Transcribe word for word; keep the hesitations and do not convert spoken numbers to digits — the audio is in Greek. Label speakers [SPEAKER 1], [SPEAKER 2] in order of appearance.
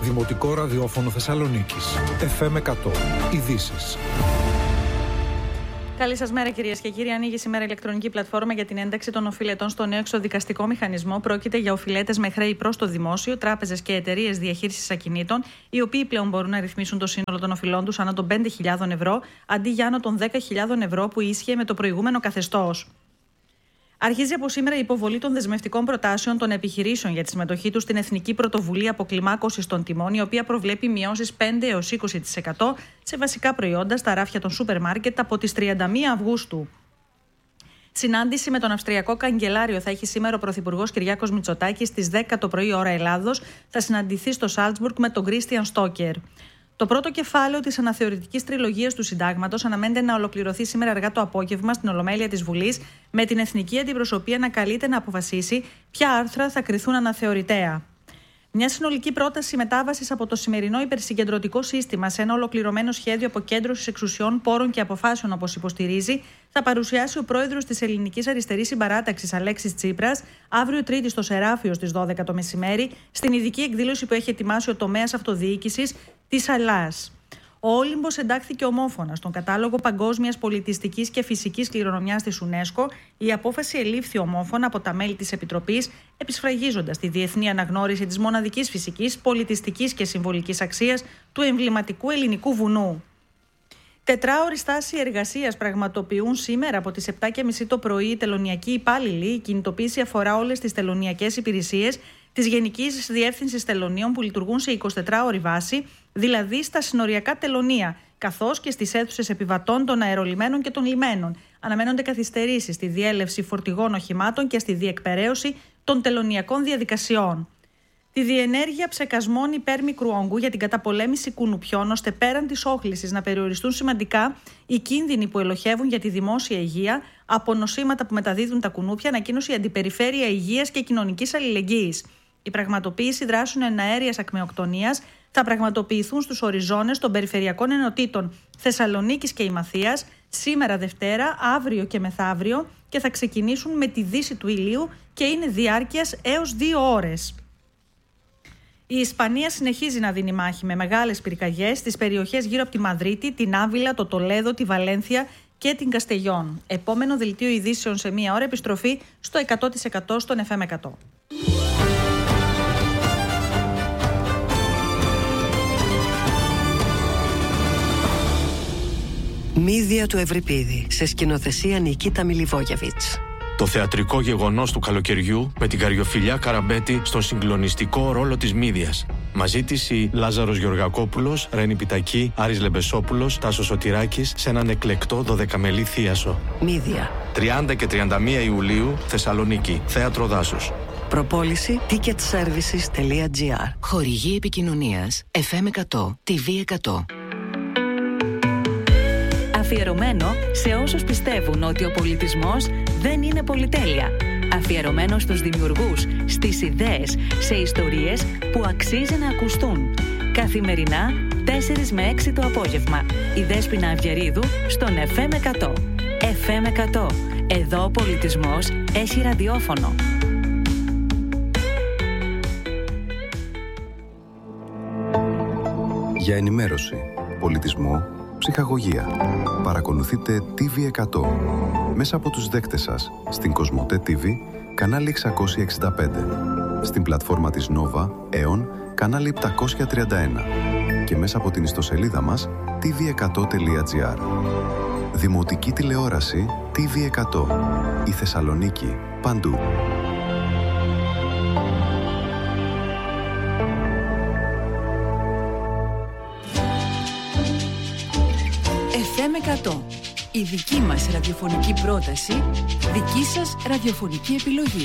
[SPEAKER 1] Δημοτικό ραδιόφωνο Θεσσαλονίκης. εφ εμ εκατό. Ειδήσεις.
[SPEAKER 2] Καλή σας μέρα, κυρίες και κύριοι. Ανοίγει σήμερα η ηλεκτρονική πλατφόρμα για την ένταξη των οφειλετών στο νέο εξοδικαστικό μηχανισμό. Πρόκειται για οφειλέτες με χρέη προς το δημόσιο, τράπεζες και εταιρείες διαχείρισης ακινήτων, οι οποίοι πλέον μπορούν να ρυθμίσουν το σύνολο των οφειλών τους άνω των πέντε χιλιάδες ευρώ, αντί για άνω των δέκα χιλιάδες ευρώ που ίσχυε με το προηγούμενο καθεστώς. Αρχίζει από σήμερα η υποβολή των δεσμευτικών προτάσεων των επιχειρήσεων για τη συμμετοχή τους στην Εθνική Πρωτοβουλία Αποκλιμάκωσης των Τιμών, η οποία προβλέπει μειώσεις πέντε έως είκοσι τοις εκατό σε βασικά προϊόντα στα ράφια των σούπερ μάρκετ από τις τριάντα μία Αυγούστου. Συνάντηση με τον Αυστριακό Καγκελάριο θα έχει σήμερα ο Πρωθυπουργός Κυριάκος Μητσοτάκης στις δέκα το πρωί ώρα Ελλάδος. Θα συναντηθεί στο Σάλτσμπουργκ με τον Κρίστιαν Στόκερ. Το πρώτο κεφάλαιο της αναθεωρητικής τριλογίας του Συντάγματος αναμένεται να ολοκληρωθεί σήμερα αργά το απόγευμα στην Ολομέλεια της Βουλής, με την Εθνική Αντιπροσωπεία να καλείται να αποφασίσει ποια άρθρα θα κριθούν αναθεωρητέα. Μια συνολική πρόταση μετάβασης από το σημερινό υπερσυγκεντρωτικό σύστημα σε ένα ολοκληρωμένο σχέδιο αποκέντρωσης εξουσιών, πόρων και αποφάσεων, όπως υποστηρίζει, θα παρουσιάσει ο πρόεδρος της Ελληνικής Αριστερής Συμπαράταξης, Αλέξης Τσίπρας, αύριο Τρίτη στο Σεράφιο στις δώδεκα το μεσημέρι, στην ειδική εκδήλωση που έχει ετοιμάσει ο τομέας αυτοδιοίκησης της Ελλάς. Ο Όλυμπος εντάχθηκε ομόφωνα στον κατάλογο παγκόσμιας πολιτιστικής και φυσικής κληρονομιάς της UNESCO. Η απόφαση ελήφθη ομόφωνα από τα μέλη της Επιτροπής, επισφραγίζοντας τη διεθνή αναγνώριση της μοναδικής φυσικής, πολιτιστικής και συμβολικής αξίας του εμβληματικού ελληνικού βουνού. Τετράωρη στάση εργασίας πραγματοποιούν σήμερα από τις επτά και μισή το πρωί οι τελωνιακοί υπάλληλοι. Η κινητοποίηση αφορά όλες τις τελωνιακές υπηρεσίες της Γενικής Διεύθυνσης Τελωνίων που λειτουργούν σε εικοσιτετράωρη βάση, δηλαδή στα συνοριακά τελωνία, καθώς και στις αίθουσες επιβατών των αερολιμένων και των λιμένων. Αναμένονται καθυστερήσεις στη διέλευση φορτηγών οχημάτων και στη διεκπεραίωση των τελωνιακών διαδικασιών. Τη διενέργεια ψεκασμών υπέρ μικρού όγκου για την καταπολέμηση κουνουπιών, ώστε πέραν της όχλησης να περιοριστούν σημαντικά οι κίνδυνοι που ελοχεύουν για τη δημόσια υγεία από νοσήματα που μεταδίδουν τα κουνούπια, ανακοίνωσε η Αντιπεριφέρεια Υγείας και Κοινωνικής Αλληλεγγύης. Η πραγματοποίηση δράσεων εναέριας ακμεοκτονίας θα πραγματοποιηθούν στους οριζόνες των περιφερειακών ενωτήτων Θεσσαλονίκης και Ημαθίας σήμερα Δευτέρα, αύριο και μεθαύριο και θα ξεκινήσουν με τη δύση του ηλίου και είναι διάρκειας έως δύο ώρες. Η Ισπανία συνεχίζει να δίνει μάχη με μεγάλες πυρκαγιές στις περιοχές γύρω από τη Μαδρίτη, την Άβυλα, το Τολέδο, τη Βαλένθια και την Καστελιόν. Επόμενο δελτίο ειδήσεων σε μία ώρα, επιστροφή στο εκατό τοις εκατό στον εφ εμ εκατό.
[SPEAKER 3] Μύδια του Ευρυπίδη, σε σκηνοθεσία Νικίτα Μιλιβόγεβιτς.
[SPEAKER 4] Το θεατρικό γεγονός του καλοκαιριού με την Καριοφιλιά Καραμπέτη στον συγκλονιστικό ρόλο της Μύδιας. Μαζί της η Λάζαρος Γεωργακόπουλος, Ρένη Πιτακή, Άρης Λεμπεσόπουλος, Τάσος Σωτηράκης σε έναν εκλεκτό δωδεκαμελή θίασο.
[SPEAKER 3] Μύδια.
[SPEAKER 4] τριάντα και τριάντα μία Ιουλίου, Θεσσαλονίκη, Θέατρο Δάσους.
[SPEAKER 3] Προπόληση ticket services τελεία τζι άρ.
[SPEAKER 5] Χορηγή επικοινωνίας εφ εμ εκατό, τι βι εκατό.
[SPEAKER 6] Αφιερωμένο σε όσους πιστεύουν ότι ο πολιτισμός δεν είναι πολυτέλεια. Αφιερωμένο στους δημιουργούς, στις ιδέες, σε ιστορίες που αξίζει να ακουστούν. Καθημερινά, τέσσερις με έξι το απόγευμα. Η Δέσποινα Αυγερίδου στον εφ εμ εκατό. εφ εμ εκατό. Εδώ ο πολιτισμός έχει ραδιόφωνο.
[SPEAKER 7] Για ενημέρωση, πολιτισμό, ψυχαγωγία. Παρακολουθείτε τι βι εκατό μέσα από τους δέκτες σας στην Κοσμοτέ τι βι, κανάλι εξακόσια εξήντα πέντε, στην πλατφόρμα της Nova, Aeon, κανάλι επτακόσια τριάντα ένα και μέσα από την ιστοσελίδα μας τι βι εκατό τελεία τζι άρ. Δημοτική τηλεόραση τι βι εκατό. Η Θεσσαλονίκη παντού.
[SPEAKER 6] εφ εμ εκατό. Η δική μας ραδιοφωνική πρόταση, δική σας ραδιοφωνική επιλογή.